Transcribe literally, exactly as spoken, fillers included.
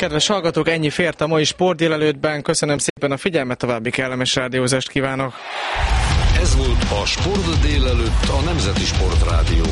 Kedves hallgatók, ennyi fért a mai Sport délelőttben. Köszönöm szépen a figyelmet, további kellemes rádiózást kívánok. Ez volt a Sport délelőtt, a Nemzeti Sportrádió